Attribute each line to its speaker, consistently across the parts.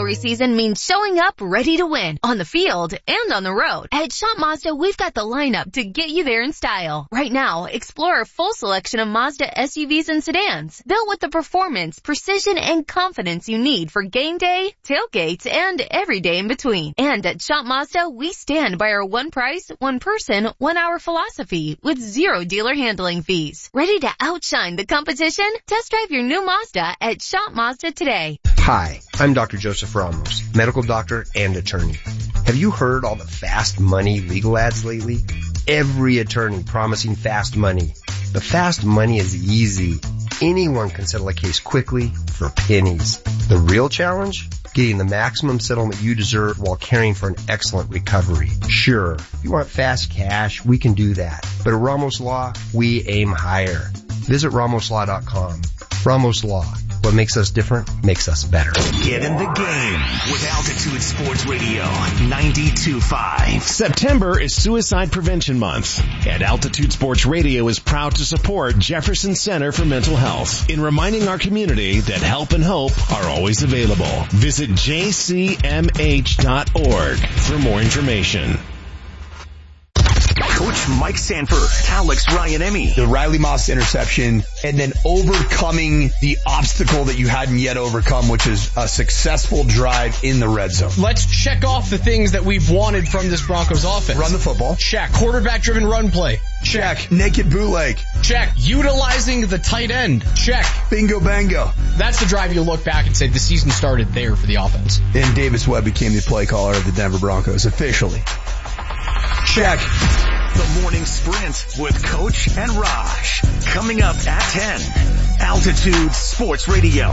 Speaker 1: rivalry season means showing up ready to win on the field and on the road. At Shop Mazda, we've got the lineup to get you there in style. Right now, explore our full selection of Mazda SUVs and sedans, built with the performance, precision, and confidence you need for game day, tailgates, and every day in between. And at Shop Mazda, we stand by our one price, one person, 1 hour philosophy with zero dealer handling fees. Ready to outshine the competition? Test drive your new Mazda at Shop Mazda today.
Speaker 2: Hi, I'm Dr. Joseph Ramos, medical doctor and attorney. Have you heard all the fast money legal ads lately? Every attorney promising fast money. The fast money is easy. Anyone can settle a case quickly for pennies. The real challenge? Getting the maximum settlement you deserve while caring for an excellent recovery. Sure, if you want fast cash, we can do that. But at Ramos Law, we aim higher. Visit RamosLaw.com. Ramos Law. What makes us different makes us better.
Speaker 3: Get in the game with Altitude Sports Radio 92.5.
Speaker 4: September is Suicide Prevention Month, and Altitude Sports Radio is proud to support Jefferson Center for Mental Health in reminding our community that help and hope are always available. Visit jcmh.org for more information.
Speaker 3: Coach Mike Sanford, Alex Ryan-Emmy.
Speaker 5: The Riley Moss interception, and then overcoming the obstacle that you hadn't yet overcome, which is a successful drive in the red zone.
Speaker 6: Let's check off the things that we've wanted from this Broncos offense.
Speaker 5: Run the football.
Speaker 6: Check. Quarterback-driven run play.
Speaker 5: Check. Naked bootleg.
Speaker 6: Check. Utilizing the tight end. Check.
Speaker 5: Bingo bango.
Speaker 6: That's the drive you look back and say the season started there for the offense.
Speaker 5: And Davis Webb became the play caller of the Denver Broncos officially. Check.
Speaker 3: The Morning Sprint with Coach and Raj. Coming up at 10. Altitude Sports Radio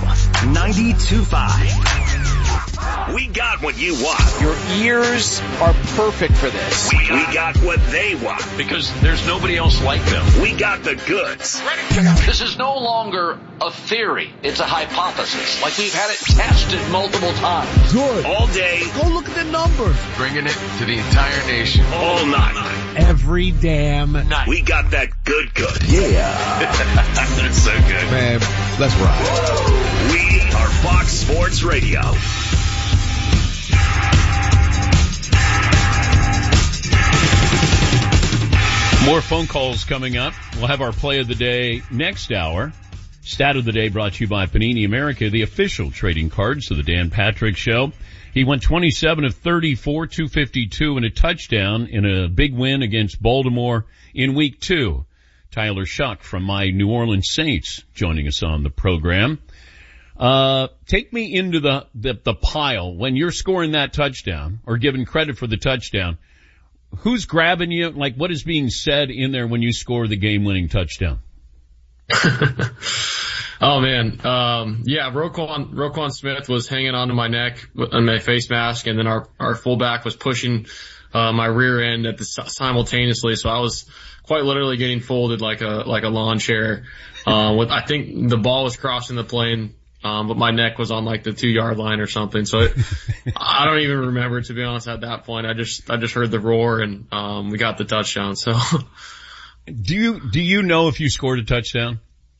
Speaker 3: 92.5. We got what you want.
Speaker 7: Your ears are perfect for this.
Speaker 3: We got what they want.
Speaker 8: Because there's nobody else like them.
Speaker 3: We got the goods.
Speaker 8: This is no longer a theory. It's a hypothesis. Like we've had it tested multiple times.
Speaker 3: Good. All day.
Speaker 9: Go look at the numbers.
Speaker 8: Bringing it to the entire nation.
Speaker 3: All night.
Speaker 9: Every damn night.
Speaker 3: We got that good.
Speaker 5: Yeah.
Speaker 3: That's so good.
Speaker 9: Man, let's ride.
Speaker 3: We are Fox Sports Radio.
Speaker 10: More phone calls coming up. We'll have our play of the day next hour. Stat of the day brought to you by Panini America, the official trading cards of the Dan Patrick Show. He went 27 of 34, 252 and a touchdown in a big win against Baltimore in week 2. Tyler Shuck from my New Orleans Saints joining us on the program. Take me into the pile when you're scoring that touchdown or giving credit for the touchdown. Who's grabbing you? Like, what is being said in there when you score the game-winning touchdown?
Speaker 11: Oh man. Yeah, Roquan Smith was hanging onto my neck on my face mask, and then our fullback was pushing, my rear end simultaneously. So I was quite literally getting folded like a lawn chair. I think the ball was crossing the plane. But my neck was on like the 2-yard line or something. So I don't even remember, to be honest, at that point. I just heard the roar and, we got the touchdown. So
Speaker 10: do you know if you scored a touchdown?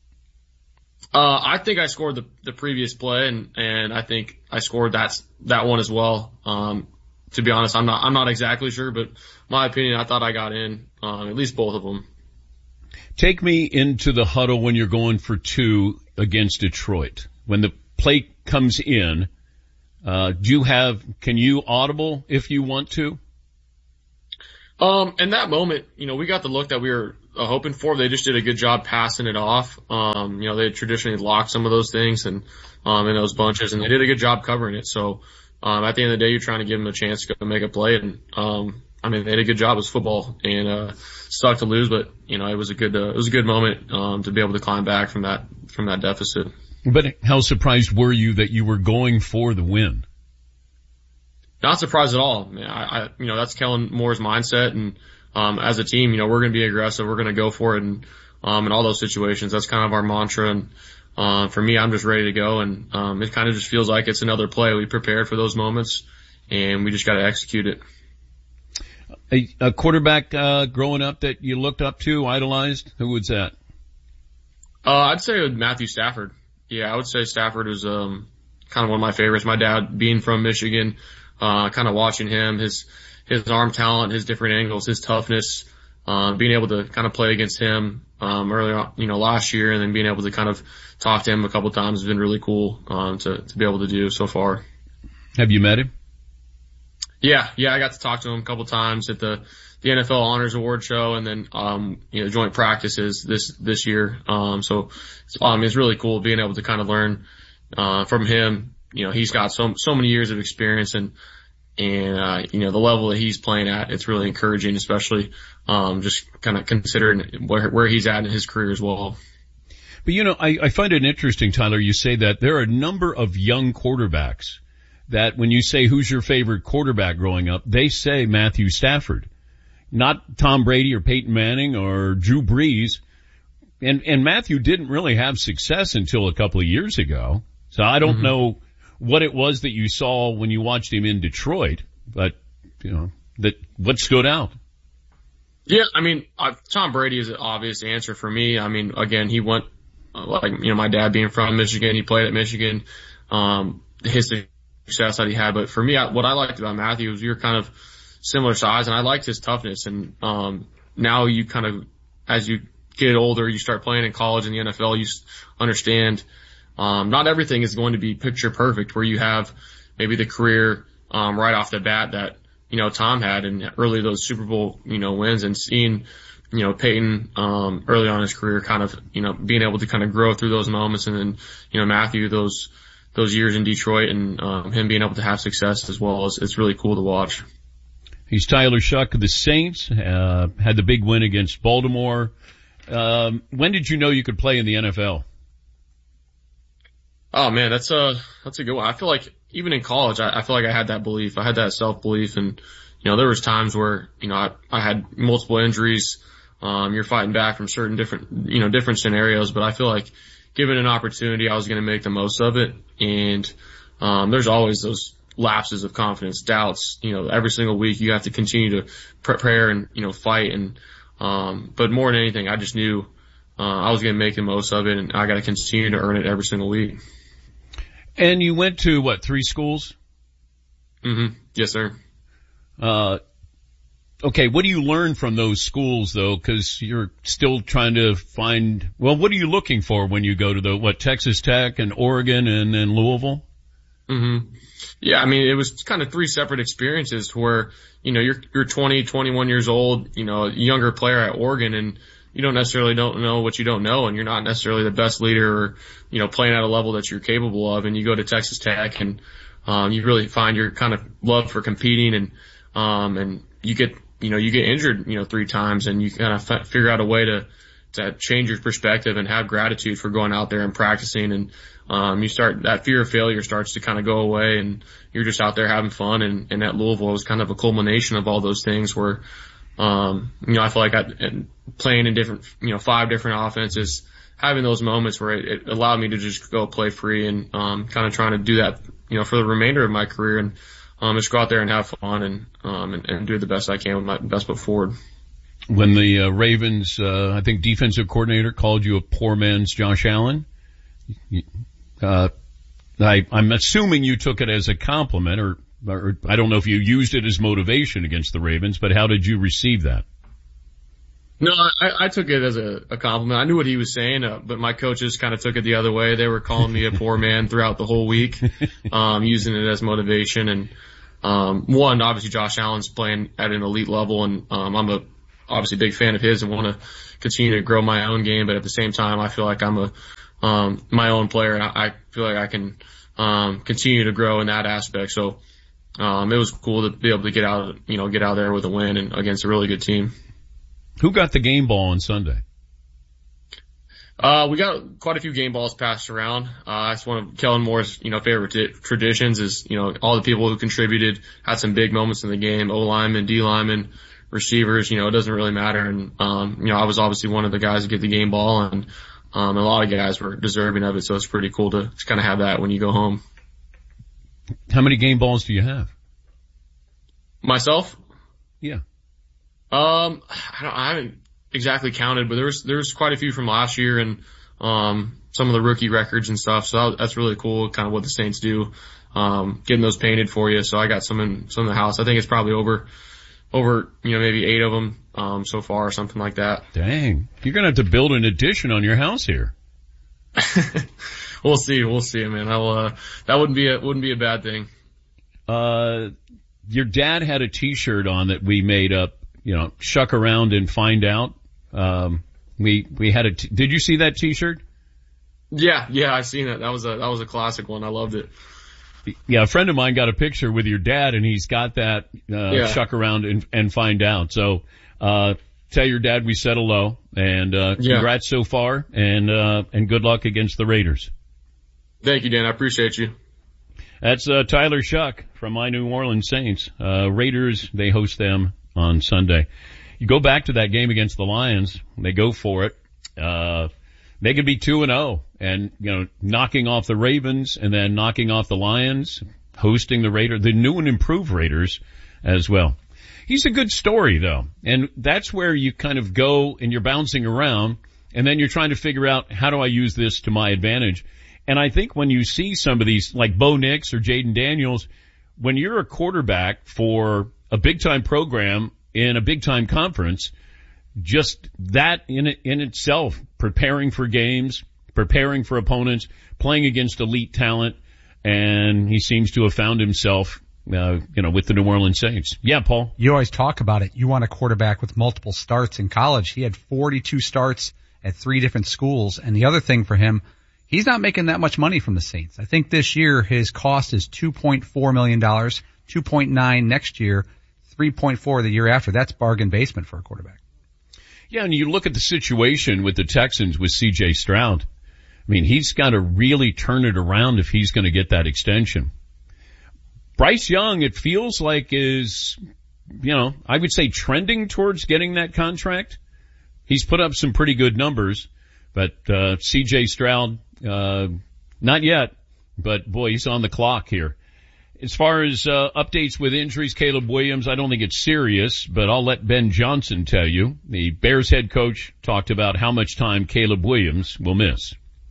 Speaker 11: I think I scored the previous play and I think I scored that one as well. To be honest, I'm not exactly sure, but my opinion, I thought I got in, at least both of them.
Speaker 10: Take me into the huddle when you're going for 2 against Detroit. When the play comes in, can you audible if you want to?
Speaker 11: In that moment, we got the look that we were hoping for. They just did a good job passing it off. They had traditionally locked some of those things and, in those bunches, and they did a good job covering it. So, at the end of the day, you're trying to give them a chance to go make a play. And, they did a good job. It was football and, sucked to lose, but, it was a good moment, to be able to climb back from that deficit.
Speaker 10: But how surprised were you that you were going for the win?
Speaker 11: Not surprised at all. That's Kellen Moore's mindset, and as a team, we're going to be aggressive. We're going to go for it, and in all those situations, that's kind of our mantra. And for me, I'm just ready to go, and it kind of just feels like it's another play. We prepared for those moments, and we just got to execute it.
Speaker 10: A quarterback growing up that you looked up to, idolized? Who was that?
Speaker 11: I'd say Matthew Stafford. Yeah, I would say Stafford was kind of one of my favorites. My dad being from Michigan, kind of watching him, his arm talent, his different angles, his toughness, being able to kind of play against him, earlier, last year, and then being able to kind of talk to him a couple of times has been really cool, to be able to do so far.
Speaker 10: Have you met him?
Speaker 11: Yeah, I got to talk to him a couple of times at the NFL Honors Award show, and then, joint practices this year. So, it's really cool being able to kind of learn, from him. He's got so many years of experience, and the level that he's playing at, it's really encouraging, especially, just kind of considering where he's at in his career as well.
Speaker 10: But I find it interesting, Tyler, you say that there are a number of young quarterbacks that when you say who's your favorite quarterback growing up, they say Matthew Stafford, not Tom Brady or Peyton Manning or Drew Brees. And Matthew didn't really have success until a couple of years ago. So I don't know what it was that you saw when you watched him in Detroit, but what stood out?
Speaker 11: Yeah, Tom Brady is an obvious answer for me. Again, he went, my dad being from Michigan, he played at Michigan, his success that he had. But for me, what I liked about Matthew was you're kind of similar size, and I liked his toughness. And, now you kind of, as you get older, you start playing in college and the NFL, you understand, not everything is going to be picture perfect, where you have maybe the career, right off the bat that, Tom had, and early those Super Bowl, wins, and seeing, Peyton, early on in his career kind of, being able to kind of grow through those moments, and then, Matthew, those years in Detroit, and, him being able to have success as well, it's really cool to watch.
Speaker 10: He's Tyler Shuck of the Saints, had the big win against Baltimore. When did you know you could play in the NFL?
Speaker 11: Oh man, that's a good one. I feel like even in college, I feel like I had that belief. I had that self-belief, and, there was times where, I had multiple injuries. You're fighting back from certain different scenarios, but I feel like given an opportunity, I was going to make the most of it. And, there's always those lapses of confidence, doubts, every single week you have to continue to prepare and, fight. And, but more than anything, I just knew, I was going to make the most of it, and I got to continue to earn it every single week.
Speaker 10: And you went to 3 schools?
Speaker 11: Yes, sir.
Speaker 10: Okay, what do you learn from those schools though? Cause you're still trying to find, what are you looking for when you go to Texas Tech and Oregon and then Louisville?
Speaker 11: Yeah, it was kind of 3 separate experiences where, you're 20, 21 years old, a younger player at Oregon, and you don't know what you don't know, and you're not necessarily the best leader or, playing at a level that you're capable of. And you go to Texas Tech, and, you really find your kind of love for competing, and you get injured, 3 times, and you kind of figure out a way to change your perspective and have gratitude for going out there and practicing. And, that fear of failure starts to kind of go away, and you're just out there having fun. And at Louisville, it was kind of a culmination of all those things where, I feel like playing in different, 5 different offenses, having those moments where it allowed me to just go play free, and, kind of trying to do that, for the remainder of my career, and, just go out there and have fun, and do the best I can with my best foot forward.
Speaker 10: When the Ravens, I think defensive coordinator called you a poor man's Josh Allen, I'm assuming you took it as a compliment, or I don't know if you used it as motivation against the Ravens, but how did you receive that?
Speaker 11: No, I took it as a compliment. I knew what he was saying, but my coaches kind of took it the other way. They were calling me a poor man throughout the whole week, using it as motivation. And, one, obviously Josh Allen's playing at an elite level, and, I'm obviously big fan of his and want to continue to grow my own game. But at the same time, I feel like I'm my own player, and I feel like I can, continue to grow in that aspect. So, it was cool to be able to get out there with a win and against a really good team.
Speaker 10: Who got the game ball on Sunday?
Speaker 11: We got quite a few game balls passed around. It's one of Kellen Moore's, favorite traditions is, all the people who contributed had some big moments in the game. O-linemen, D-linemen, receivers, it doesn't really matter. And, I was obviously one of the guys to get the game ball, and, a lot of guys were deserving of it. So it's pretty cool to kind of have that when you go home.
Speaker 10: How many game balls do you have?
Speaker 11: Myself?
Speaker 10: Yeah.
Speaker 11: I haven't exactly counted, but there was quite a few from last year, and, some of the rookie records and stuff. So that's really cool, kind of what the Saints do, getting those painted for you. So I got some in the house. I think it's probably over, maybe 8 of them, so far or something like that.
Speaker 10: Dang. You're going to have to build an addition on your house here.
Speaker 11: We'll see, man. That wouldn't be a bad thing.
Speaker 10: Your dad had a t-shirt on that we made up, shuck around and find out. We had did you see that t-shirt?
Speaker 11: Yeah, I seen it. That was a classic one. I loved it.
Speaker 10: Yeah, a friend of mine got a picture with your dad and he's got that, shuck around and find out. So, tell your dad we said hello and, congrats so far and good luck against the Raiders.
Speaker 11: Thank you, Dan. I appreciate you.
Speaker 10: That's, Tyler Shuck from my New Orleans Saints. Raiders, they host them on Sunday. You go back to that game against the Lions, they go for it. They could be 2-0 and, knocking off the Ravens and then knocking off the Lions, hosting the new and improved Raiders as well. He's a good story though. And that's where you kind of go and you're bouncing around and then you're trying to figure out how do I use this to my advantage. And I think when you see some of these like Bo Nix or Jaden Daniels, when you're a quarterback for a big time program in a big time conference, just that in itself, preparing for games, preparing for opponents, playing against elite talent, and he seems to have found himself, with the New Orleans Saints. Yeah, Paul?
Speaker 12: You always talk about it. You want a quarterback with multiple starts in college. He had 42 starts at 3 different schools, and the other thing for him, he's not making that much money from the Saints. I think this year his cost is $2.4 million, 2.9 next year, 3.4 the year after. That's bargain basement for a quarterback.
Speaker 10: Yeah, and you look at the situation with the Texans with C.J. Stroud. I mean, he's got to really turn it around if he's going to get that extension. Bryce Young, it feels like is, I would say trending towards getting that contract. He's put up some pretty good numbers, but C.J. Stroud, not yet, but boy, he's on the clock here. As far as updates with injuries, Caleb Williams, I don't think it's serious, but I'll let Ben Johnson tell you. The Bears head coach talked about how much time Caleb Williams will miss.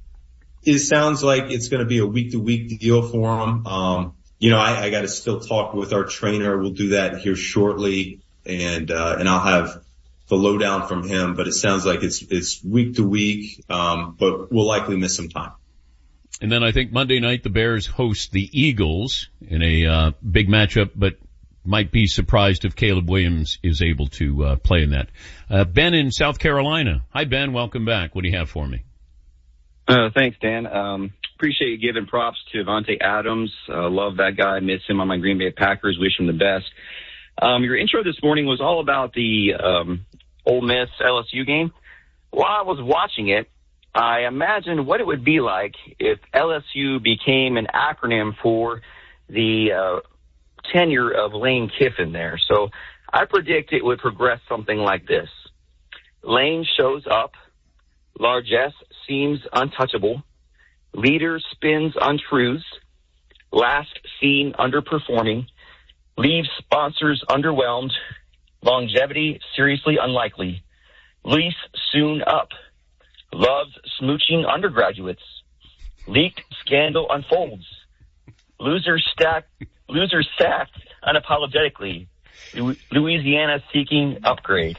Speaker 13: It sounds like it's going to be a week-to-week deal for him. I got to still talk with our trainer. We'll do that here shortly, and I'll have the lowdown from him. But it sounds like it's week-to-week, but we'll likely miss some time.
Speaker 10: And then I think Monday night the Bears host the Eagles in a big matchup, but might be surprised if Caleb Williams is able to play in that. Ben in South Carolina. Hi, Ben. Welcome back. What do you have for me?
Speaker 14: Thanks, Dan. Appreciate you giving props to Davante Adams. Love that guy. Miss him on my Green Bay Packers. Wish him the best. Your intro this morning was all about the Ole Miss LSU game. While I was watching it, I imagined what it would be like if LSU became an acronym for the tenure of Lane Kiffin there. So I predict it would progress something like this. Lane shows up. Largesse seems untouchable. Leader spins untruths. Last seen underperforming. Leaves sponsors underwhelmed. Longevity seriously unlikely. Lease soon up. Loves smooching undergraduates. Leaked scandal unfolds. Loser sacked unapologetically. Louisiana seeking upgrade.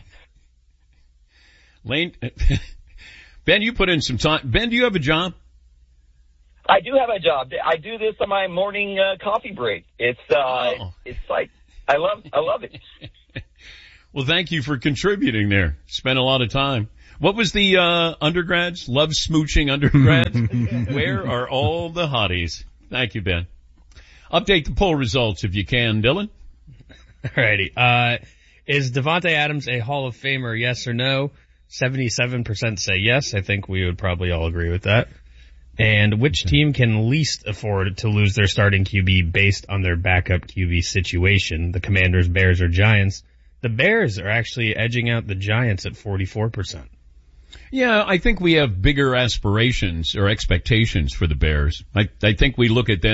Speaker 10: Lane, Ben, you put in some time. Ben, do you have a job?
Speaker 14: I do have a job. I do this on my morning coffee break. It's like I love it.
Speaker 10: Well, thank you for contributing there. Spent a lot of time. What was the undergrads? Love smooching undergrads? Where are all the hotties? Thank you, Ben. Update the poll results if you can, Dylan.
Speaker 15: Alrighty. Is Davante Adams a Hall of Famer, yes or no? 77% say yes. I think we would probably all agree with that. And which team can least afford to lose their starting QB based on their backup QB situation? The Commanders, Bears, or Giants? The Bears are actually edging out the Giants at 44%.
Speaker 10: Yeah, I think we have bigger aspirations or expectations for the Bears. I think we look at them